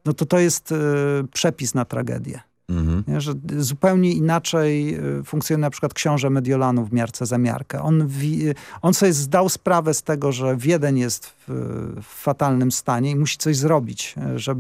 no to jest przepis na tragedię. Nie, że zupełnie inaczej funkcjonuje na przykład książę Mediolanów w Miarce za miarkę. On sobie zdał sprawę z tego, że Wiedeń jest w fatalnym stanie i musi coś zrobić,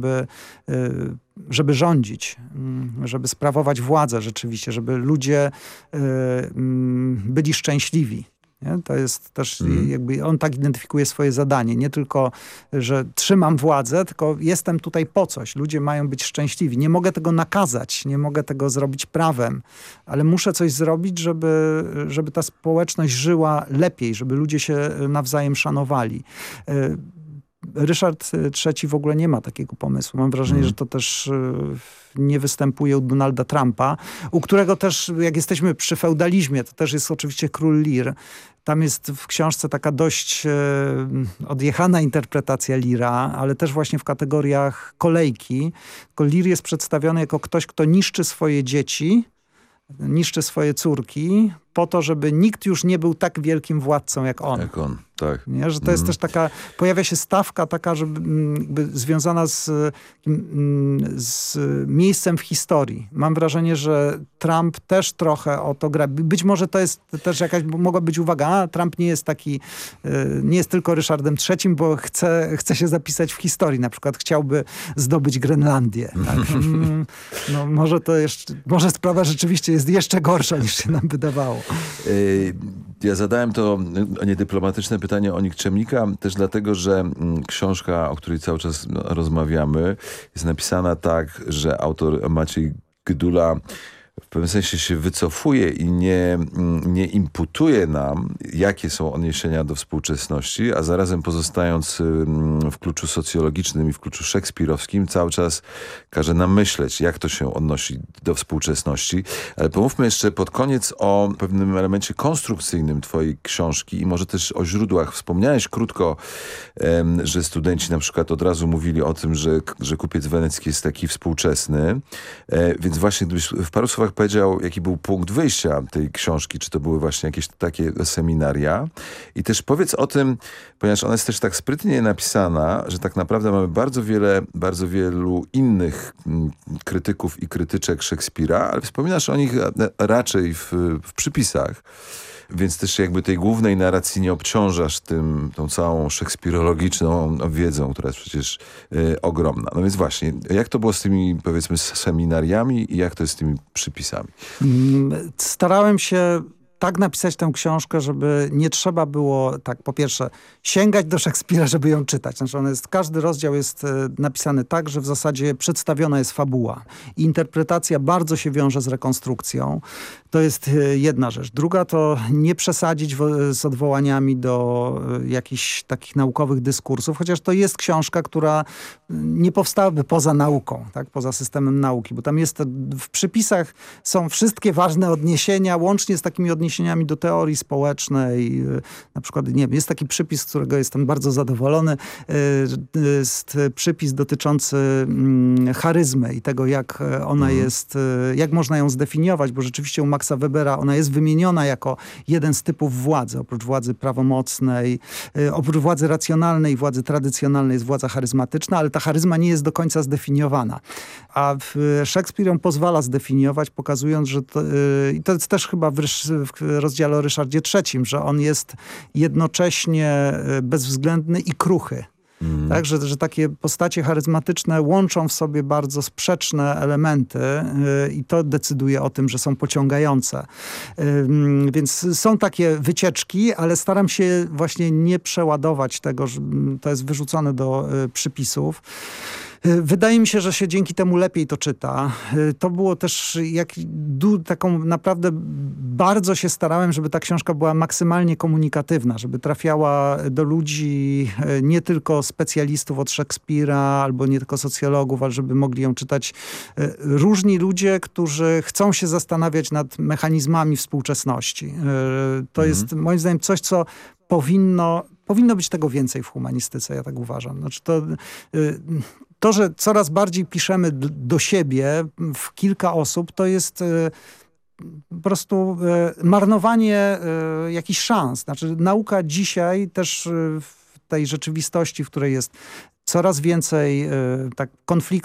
żeby rządzić, żeby sprawować władzę rzeczywiście, żeby ludzie byli szczęśliwi. Nie? To jest też jakby on tak identyfikuje swoje zadanie. Nie tylko, że trzymam władzę, tylko jestem tutaj po coś. Ludzie mają być szczęśliwi. Nie mogę tego nakazać, nie mogę tego zrobić prawem, ale muszę coś zrobić, żeby ta społeczność żyła lepiej, żeby ludzie się nawzajem szanowali. Ryszard III w ogóle nie ma takiego pomysłu. Mam wrażenie, że to też nie występuje u Donalda Trumpa, u którego też, jak jesteśmy przy feudalizmie, to też jest oczywiście król Lear. Tam jest w książce taka dość odjechana interpretacja Leara, ale też właśnie w kategoriach kolejki. Tylko Lear jest przedstawiony jako ktoś, kto niszczy swoje dzieci, niszczy swoje córki, po to, żeby nikt już nie był tak wielkim władcą jak on. Jak on, tak. Nie? Że to jest też taka, pojawia się stawka taka, żeby związana z miejscem w historii. Mam wrażenie, że Trump też trochę o to gra. Być może to jest też jakaś, mogła być uwaga, Trump nie jest taki, nie jest tylko Ryszardem III, bo chce się zapisać w historii. Na przykład chciałby zdobyć Grenlandię. Tak? No może sprawa rzeczywiście jest jeszcze gorsza, niż się nam wydawało. Ja zadałem to niedyplomatyczne pytanie o nikczemnika też dlatego, że książka, o której cały czas rozmawiamy, jest napisana tak, że autor Maciej Gdula w pewnym sensie się wycofuje i nie imputuje nam, jakie są odniesienia do współczesności, a zarazem pozostając w kluczu socjologicznym i w kluczu szekspirowskim, cały czas każe nam myśleć, jak to się odnosi do współczesności. Ale pomówmy jeszcze pod koniec o pewnym elemencie konstrukcyjnym twojej książki i może też o źródłach. Wspomniałeś krótko, że studenci na przykład od razu mówili o tym, że Kupiec Wenecki jest taki współczesny, więc właśnie gdybyś w paru słowach powiedział, jaki był punkt wyjścia tej książki, czy to były właśnie jakieś takie seminaria. I też powiedz o tym, ponieważ ona jest też tak sprytnie napisana, że tak naprawdę mamy bardzo wielu innych krytyków i krytyczek Szekspira, ale wspominasz o nich raczej w przypisach. Więc też jakby tej głównej narracji nie obciążasz tą całą szekspirologiczną wiedzą, która jest przecież ogromna. No więc właśnie, jak to było z tymi, powiedzmy, seminariami i jak to jest z tymi przypisami? Starałem się tak napisać tę książkę, żeby nie trzeba było, tak po pierwsze, sięgać do Szekspira, żeby ją czytać. Znaczy każdy rozdział jest napisany tak, że w zasadzie przedstawiona jest fabuła. I interpretacja bardzo się wiąże z rekonstrukcją. To jest jedna rzecz. Druga to nie przesadzić z odwołaniami do jakichś takich naukowych dyskursów, chociaż to jest książka, która nie powstałaby poza nauką, tak? Poza systemem nauki, bo tam jest, w przypisach są wszystkie ważne odniesienia, łącznie z takimi odniesieniami do teorii społecznej. Na przykład, nie wiem, jest taki przypis, z którego jestem bardzo zadowolony. Jest przypis dotyczący charyzmy i tego, jak ona jest, jak można ją zdefiniować, bo rzeczywiście u Maxa Webera ona jest wymieniona jako jeden z typów władzy. Oprócz władzy prawomocnej, oprócz władzy racjonalnej, władzy tradycjonalnej jest władza charyzmatyczna, ale ta charyzma nie jest do końca zdefiniowana. A Szekspir ją pozwala zdefiniować, pokazując, że i to jest też chyba w rozdziale o Ryszardzie III, że on jest jednocześnie bezwzględny i kruchy. Tak, że takie postacie charyzmatyczne łączą w sobie bardzo sprzeczne elementy i to decyduje o tym, że są pociągające. Więc są takie wycieczki, ale staram się właśnie nie przeładować tego, że to jest wyrzucone do przypisów. Wydaje mi się, że się dzięki temu lepiej to czyta. To było też taką naprawdę bardzo się starałem, żeby ta książka była maksymalnie komunikatywna, żeby trafiała do ludzi, nie tylko specjalistów od Szekspira, albo nie tylko socjologów, ale żeby mogli ją czytać różni ludzie, którzy chcą się zastanawiać nad mechanizmami współczesności. To jest moim zdaniem coś, co powinno być tego więcej w humanistyce, ja tak uważam. Znaczy to, że coraz bardziej piszemy do siebie w kilka osób, to jest po prostu marnowanie jakichś szans. Znaczy nauka dzisiaj też w tej rzeczywistości, w której jest coraz więcej